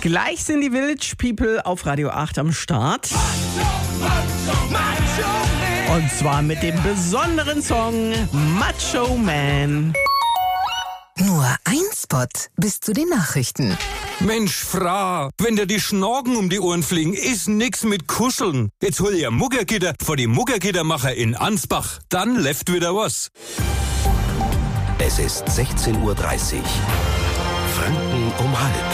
Gleich sind die Village People auf Radio 8 am Start. Und zwar mit dem besonderen Song Macho Man. Nur ein Spot bis zu den Nachrichten. Mensch, Frau, wenn dir die Schnorken um die Ohren fliegen, ist nix mit Kuscheln. Jetzt hol ihr Muggergitter vor die Muggergittermacher in Ansbach. Dann läuft wieder was. Es ist 16:30 Uhr. Franken um halb.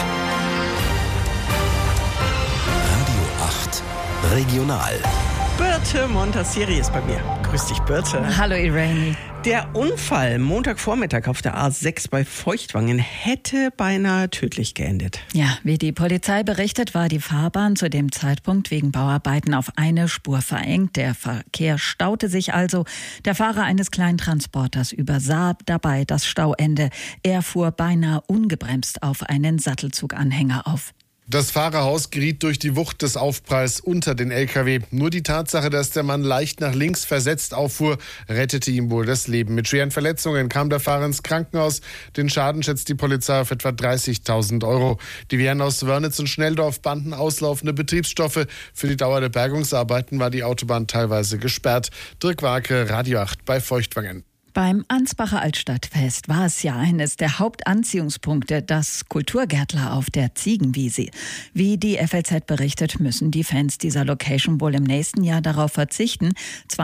Radio 8 Regional. Birte Montassieri ist bei mir. Grüß dich, Birte. Hallo, Irene. Der Unfall Montagvormittag auf der A6 bei Feuchtwangen hätte beinahe tödlich geendet. Ja, wie die Polizei berichtet, war die Fahrbahn zu dem Zeitpunkt wegen Bauarbeiten auf eine Spur verengt. Der Verkehr staute sich also. Der Fahrer eines kleinen Transporters übersah dabei das Stauende. Er fuhr beinahe ungebremst auf einen Sattelzuganhänger auf. Das Fahrerhaus geriet durch die Wucht des Aufpralls unter den LKW. Nur die Tatsache, dass der Mann leicht nach links versetzt auffuhr, rettete ihm wohl das Leben. Mit schweren Verletzungen kam der Fahrer ins Krankenhaus. Den Schaden schätzt die Polizei auf etwa 30.000 Euro. Die Wehren aus Wörnitz und Schnelldorf banden auslaufende Betriebsstoffe. Für die Dauer der Bergungsarbeiten war die Autobahn teilweise gesperrt. Dirk Warke, Radio 8 bei Feuchtwangen. Beim Ansbacher Altstadtfest war es ja eines der Hauptanziehungspunkte, das Kulturgärtler auf der Ziegenwiese. Wie die FAZ berichtet, müssen die Fans dieser Location wohl im nächsten Jahr darauf verzichten.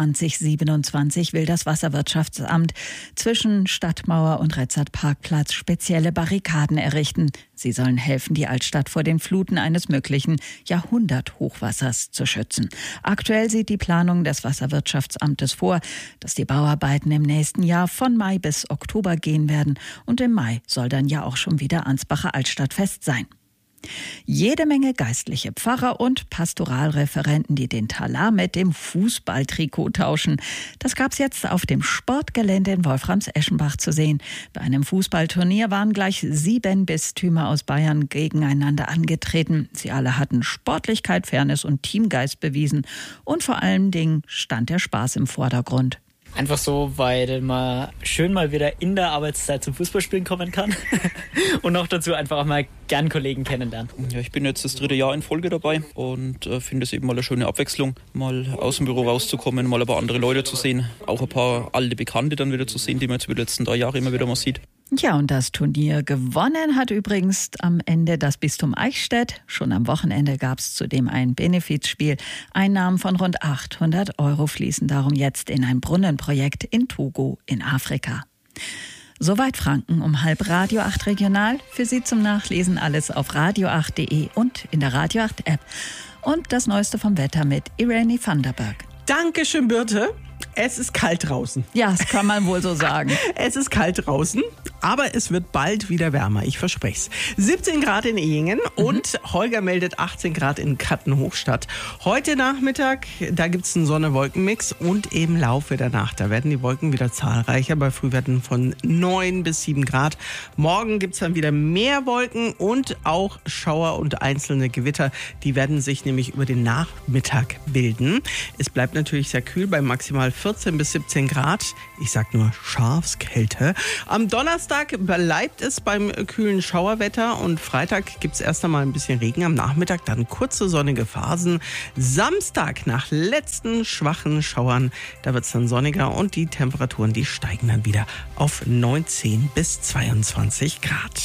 2027 will das Wasserwirtschaftsamt zwischen Stadtmauer und Retzert-Parkplatz spezielle Barrikaden errichten. Sie sollen helfen, die Altstadt vor den Fluten eines möglichen Jahrhunderthochwassers zu schützen. Aktuell sieht die Planung des Wasserwirtschaftsamtes vor, dass die Bauarbeiten im nächsten Jahr von Mai bis Oktober gehen werden. Und im Mai soll dann ja auch schon wieder Ansbacher Altstadtfest sein. Jede Menge geistliche Pfarrer und Pastoralreferenten, die den Talar mit dem Fußballtrikot tauschen. Das gab's jetzt auf dem Sportgelände in Wolframs-Eschenbach zu sehen. Bei einem Fußballturnier waren gleich 7 Bistümer aus Bayern gegeneinander angetreten. Sie alle hatten Sportlichkeit, Fairness und Teamgeist bewiesen. Und vor allen Dingen stand der Spaß im Vordergrund. Einfach so, weil man schön mal wieder in der Arbeitszeit zum Fußballspielen kommen kann und noch dazu einfach auch mal gern Kollegen kennenlernen. Ja, ich bin jetzt das 3. Jahr in Folge dabei und finde es eben mal eine schöne Abwechslung, mal aus dem Büro rauszukommen, mal ein paar andere Leute zu sehen, auch ein paar alte Bekannte dann wieder zu sehen, die man jetzt über die letzten 3 Jahre immer wieder mal sieht. Ja, und das Turnier gewonnen hat übrigens am Ende das Bistum Eichstätt. Schon am Wochenende gab es zudem ein Benefizspiel. Einnahmen von rund 800 Euro fließen darum jetzt in ein Brunnenprojekt in Togo in Afrika. Soweit Franken um halb. Radio 8 Regional. Für Sie zum Nachlesen alles auf radio8.de und in der Radio 8 App. Und das Neueste vom Wetter mit Irene van der Berg. Dankeschön, Birte. Es ist kalt draußen. Ja, das kann man wohl so sagen. Es ist kalt draußen, aber es wird bald wieder wärmer, ich verspreche es. 17 Grad in Ehingen und Holger meldet 18 Grad in Kattenhochstadt. Heute Nachmittag, da gibt es einen Sonne-Wolken-Mix und im Laufe der Nacht, da werden die Wolken wieder zahlreicher, bei Frühwerten von 9 bis 7 Grad. Morgen gibt es dann wieder mehr Wolken und auch Schauer und einzelne Gewitter. Die werden sich nämlich über den Nachmittag bilden. Es bleibt natürlich sehr kühl bei maximal 14 bis 17 Grad. Ich sag nur Schafskälte. Am Donnerstag bleibt es beim kühlen Schauerwetter und Freitag gibt es erst einmal ein bisschen Regen. Am Nachmittag dann kurze sonnige Phasen. Samstag nach letzten schwachen Schauern, da wird es dann sonniger und die Temperaturen, die steigen dann wieder auf 19 bis 22 Grad.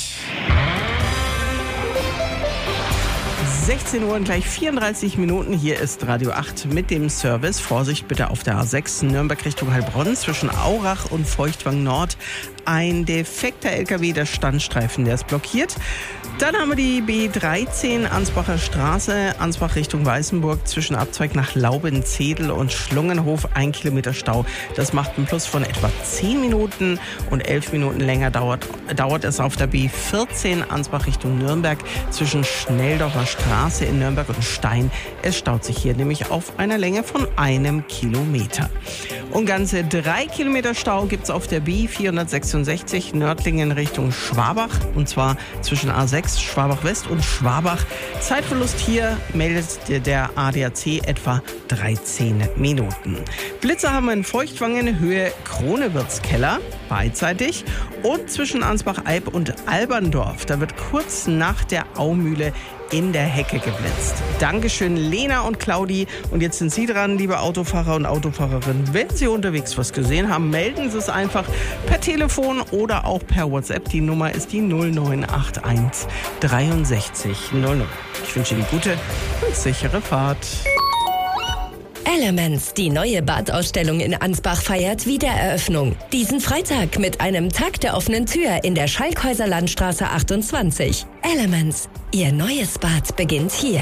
16 Uhr und gleich 34 Minuten. Hier ist Radio 8 mit dem Service. Vorsicht bitte auf der A6 Nürnberg Richtung Heilbronn zwischen Aurach und Feuchtwangen Nord. Ein defekter LKW, der Standstreifen, der ist blockiert. Dann haben wir die B13 Ansbacher Straße, Ansbach Richtung Weißenburg zwischen Abzweig nach Laubenzedel und Schlungenhof 1 Kilometer Stau. Das macht einen Plus von etwa 10 Minuten und 11 Minuten länger dauert es auf der B14 Ansbach Richtung Nürnberg zwischen Schnelldorfer Straße in Nürnberg und Stein. Es staut sich hier nämlich auf einer Länge von 1 Kilometer. Und ganze 3 Kilometer Stau gibt es auf der B466 Nördlingen Richtung Schwabach und zwar zwischen A6 Schwabach West und Schwabach. Zeitverlust hier meldet der ADAC etwa 13 Minuten. Blitzer haben wir in Feuchtwangen Höhe Kronewirtskeller beidseitig und zwischen Ansbach-Eib und Alberndorf. Da wird kurz nach der Aumühle in der Hecke geblitzt. Dankeschön, Lena und Claudi. Und jetzt sind Sie dran, liebe Autofahrer und Autofahrerinnen. Wenn Sie unterwegs was gesehen haben, melden Sie es einfach per Telefon oder auch per WhatsApp. Die Nummer ist die 0981 63 00. Ich wünsche Ihnen gute und sichere Fahrt. Elements, die neue Badausstellung in Ansbach feiert Wiedereröffnung. Diesen Freitag mit einem Tag der offenen Tür in der Schalkhäuser Landstraße 28. Elements, Ihr neues Bad beginnt hier.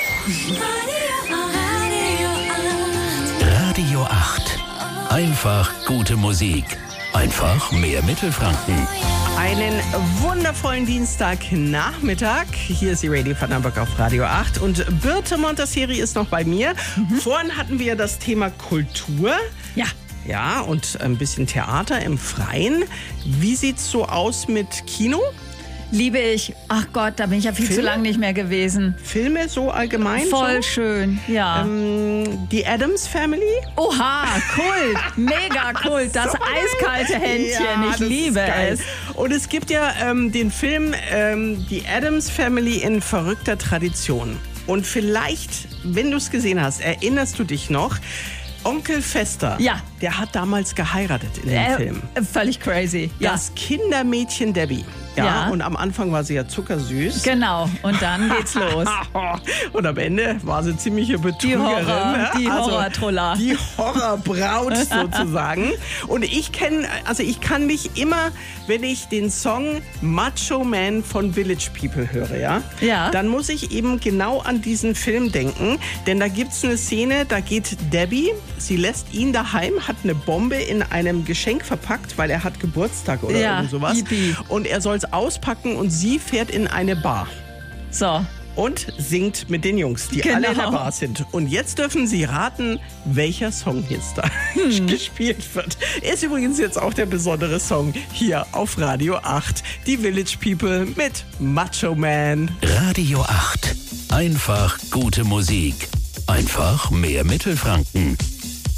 Radio 8. Einfach gute Musik. Einfach mehr Mittelfranken. Einen wundervollen Dienstagnachmittag. Hier ist die Radio von Hamburg auf Radio 8 und Birte Montasseri ist noch bei mir. Vorhin hatten wir das Thema Kultur. Ja. Ja, und ein bisschen Theater im Freien. Wie sieht's so aus mit Kino? Liebe ich. Ach Gott, da bin ich ja viel zu lange nicht mehr gewesen. Filme so allgemein? Voll so? schön, ja. Die Addams Family? Oha, Kult, mega Kult, das eiskalte Händchen, Ja, ich das liebe ist geil. es. Und es gibt ja den Film Die Addams Family in verrückter Tradition. Und vielleicht, wenn du es gesehen hast, erinnerst du dich noch, Onkel Fester, Ja. der hat damals geheiratet in dem Film. Völlig crazy. Ja, Das Kindermädchen Debbie. Ja. Und am Anfang war sie ja zuckersüß. genau. Und dann geht's los. Und am Ende war sie ziemliche Betrügerin. Die Horrortruller. Die Horrorbraut sozusagen. Und ich kann mich immer, wenn ich den Song Macho Man von Village People höre, Ja. dann muss ich eben genau an diesen Film denken. Denn da gibt's eine Szene, da geht Debbie, sie lässt ihn daheim, hat eine Bombe in einem Geschenk verpackt, weil er hat Geburtstag oder Ja, irgend sowas. yippie. Und er soll es auspacken und sie fährt in eine Bar. So. Und singt mit den Jungs, die Genau. alle in der Bar sind. Und jetzt dürfen Sie raten, welcher Song jetzt da gespielt wird. Ist übrigens jetzt auch der besondere Song hier auf Radio 8. Die Village People mit Macho Man. Radio 8. Einfach gute Musik. Einfach mehr Mittelfranken.